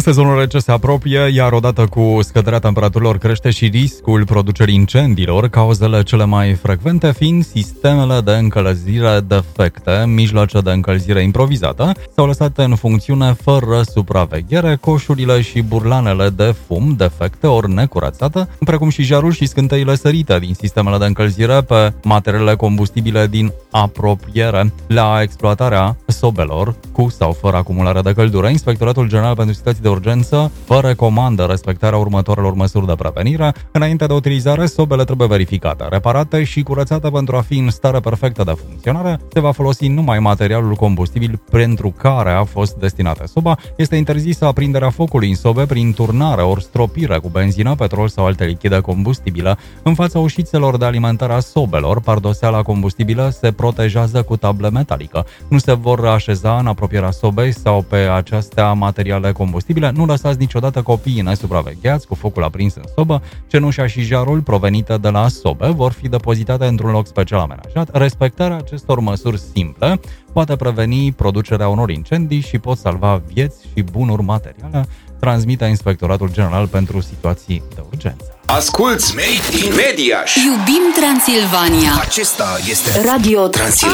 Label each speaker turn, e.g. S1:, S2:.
S1: Sezonul rece se apropie, iar odată cu scăderea temperaturilor crește și riscul producerii incendiilor, cauzele cele mai frecvente fiind sistemele de încălzire defecte, mijloace de încălzire improvizată sau lăsate în funcțiune fără supraveghere, coșurile și burlanele de fum defecte ori necurățate, precum și jarul și scânteile sărite din sistemele de încălzire pe materialele combustibile din apropiere. La exploatarea sobelor, cu sau fără acumulare de căldură, Inspectoratul General pentru Situații de Urgență vă recomandă respectarea următoarelor măsuri de prevenire. Înainte de utilizare, sobele trebuie verificate, reparate și curățate pentru a fi în stare perfectă de funcționare. Se va folosi numai materialul combustibil pentru care a fost destinată soba. Este interzisă aprinderea focului în sobe prin turnare ori stropire cu benzină, petrol sau alte lichide combustibile. În fața ușițelor de alimentare a sobelor, pardoseala combustibilă se protejează cu tablă metalică. Nu se vor așeza în apropierea sobei sau pe acestea materiale combustibile. Nu lăsați niciodată copiii nesupravegheați cu focul aprins în sobă. Cenușa și jarul provenite de la sobe vor fi depozitate într-un loc special amenajat. Respectarea acestor măsuri simple poate preveni producerea unor incendii și pot salva vieți și bunuri materiale, transmite Inspectoratul General pentru Situații de Urgență.
S2: Asculți Made in Mediaș.
S3: Iubim Transilvania.
S2: Acesta este
S3: Radio
S2: Transilvania.